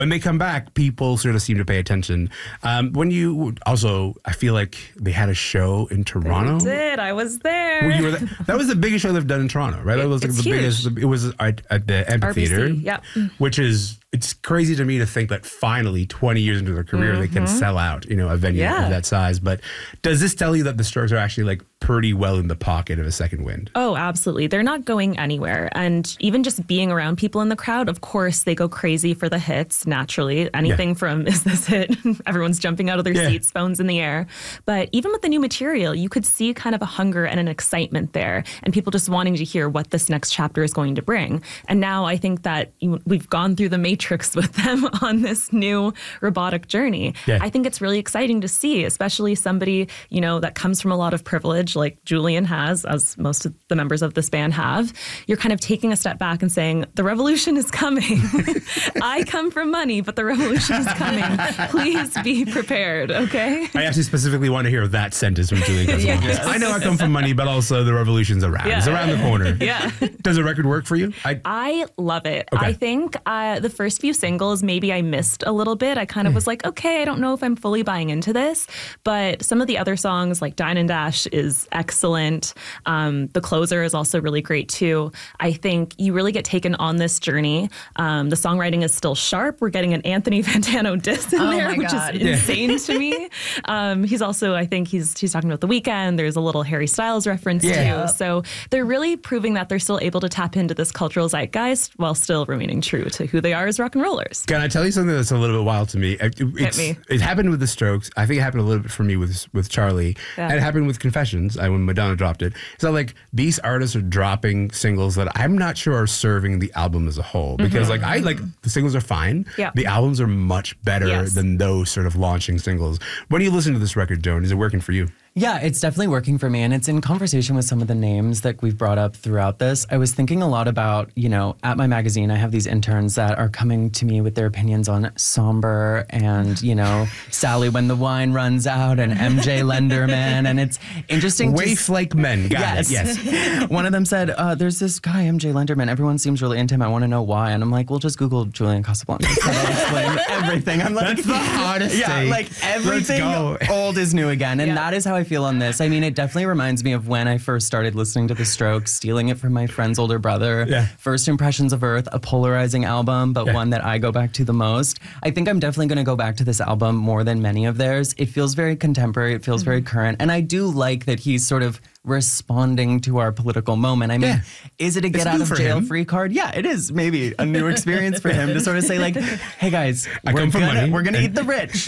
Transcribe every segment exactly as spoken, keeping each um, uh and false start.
when they come back, people sort of seem to pay attention. Um, when you also, I feel like they had a show in Toronto. They did. I was there. Well, you were there. That was the biggest show they've done in Toronto, right? That was like It's the huge. biggest. It was at, at the amphitheater, R B C, yep. which is it's crazy to me to think that finally, twenty years into their career, mm-hmm. they can sell out, you know, a venue yeah. of that size. But does this tell you that the Strokes are actually like pretty well in the pocket of a second wind? Oh, absolutely. They're not going anywhere. And even just being around people in the crowd, of course, they go crazy for the hits, naturally. Anything yeah. from Is This It? Everyone's jumping out of their yeah. seats, phones in the air. But even with the new material, you could see kind of a hunger and an excitement there and people just wanting to hear what this next chapter is going to bring. And now I think that you, we've gone through the matrix with them on this new robotic journey. Yeah. I think it's really exciting to see, especially somebody, you know, that comes from a lot of privilege like Julian has, as most of the members of this band have. You're kind of taking a step back and saying, the revolution is coming. I come from money, but the revolution is coming. Please be prepared, okay? I actually specifically want to hear that sentence from Julian Casablancas. Yes. I know I come from money, but also the revolution's around. Yeah. It's around the corner. Yeah. Does the record work for you? I, I love it. Okay. I think uh, the first few singles, maybe I missed a little bit. I kind of was like, okay, I don't know if I'm fully buying into this. But some of the other songs, like Dine and Dash, is excellent. Um, the Closer is also really great too. I think you really get taken on this journey. Um, the songwriting is still sharp. We're getting an Anthony Fantano diss in oh there, which God. is insane to me. Um, he's also, I think he's he's talking about The Weeknd. There's a little Harry Styles reference yeah. too. So they're really proving that they're still able to tap into this cultural zeitgeist while still remaining true to who they are as rock and rollers. Can I tell you something that's a little bit wild to me? It, Hit me. It happened with the Strokes. I think it happened a little bit for me with with Charlie. Yeah. And it happened with Confessions. I, when Madonna dropped it. So like these artists are dropping singles that I'm not sure are serving the album as a whole because mm-hmm. like I like the singles are fine. Yeah. The albums are much better yes. than those sort of launching singles. When you listen to this record, Joan, is it working for you? Yeah, it's definitely working for me. And it's in conversation with some of the names that we've brought up throughout this. I was thinking a lot about, you know, at my magazine, I have these interns that are coming to me with their opinions on Somber and, you know, Sally When the Wine Runs Out and M J Lenderman. And it's interesting. Waif to... like men. Got yes. it. Yes. One of them said, uh, there's this guy, M J Lenderman. Everyone seems really into him. I want to know why. And I'm like, well, just Google Julian Casablancas. That'll explain everything. I'm like, that's the hardest Yeah, take. like everything old is new again. And yeah. that is how I feel on this. I mean, it definitely reminds me of when I first started listening to The Strokes, stealing it from my friend's older brother. Yeah. First Impressions of Earth, a polarizing album, but yeah. one that I go back to the most. I think I'm definitely going to go back to this album more than many of theirs. It feels very contemporary. It feels mm-hmm. very current. And I do like that he's sort of responding to our political moment. I mean, yeah. is it a get it's out of jail him. free card? Yeah, it is maybe a new experience for him to sort of say like, hey guys, I we're come from gonna, money. we're gonna eat the rich,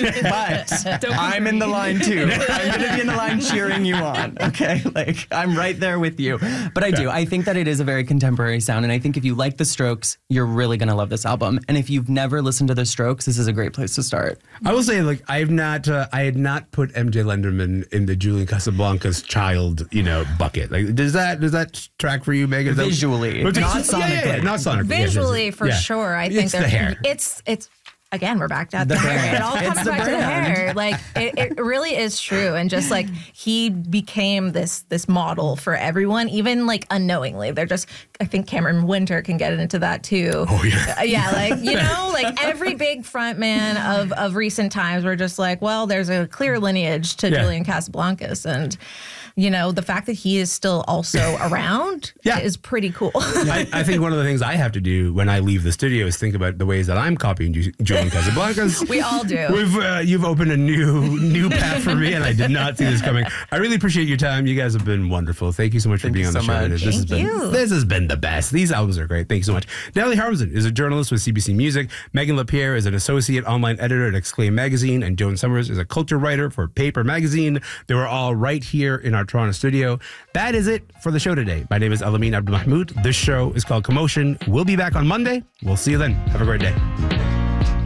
but I'm in the line too. I'm gonna be in the line cheering you on. Okay, like I'm right there with you. But I do. I think that it is a very contemporary sound, and I think if you like the Strokes, you're really gonna love this album. And if you've never listened to the Strokes, this is a great place to start. I will say, like, I have not, uh, I had not put M J Lenderman in the Julian Casablancas child, you know, bucket. Like, does that does that track for you, Megan? Visually, that, not yeah, sonically. Yeah, yeah, not sonically. Visually, yeah, for yeah. sure. I think it's the hair. It's it's. Again, we're back to the, The hair. brand. It all It's comes the back to the brand. hair. Like it, it really is true, and just like he became this this model for everyone, even like unknowingly. They're just. I think Cameron Winter can get into that too. Oh yeah. Uh, yeah, like you know, like every big front man of of recent times, we're just like, well, there's a clear lineage to yeah. Julian Casablancas, and. You know, the fact that he is still also around yeah. is pretty cool. I, I think one of the things I have to do when I leave the studio is think about the ways that I'm copying Ju- Julian Casablancas. We all do. We've uh, you've opened a new new path for me, and I did not see this coming. I really appreciate your time. You guys have been wonderful. Thank you so much Thank for being you on the so show. much. This has Thank been you. this has been the best. These albums are great. Thank you so much. Natalie Harbison is a journalist with C B C Music. Megan LaPierre is an associate online editor at Exclaim Magazine, and Joan Summers is a culture writer for Paper Magazine. They were all right here in our Toronto studio. That is it for the show today. My name is Alamin Abdulmahmoud. This show is called Commotion. We'll be back on Monday. We'll see you then. Have a great day.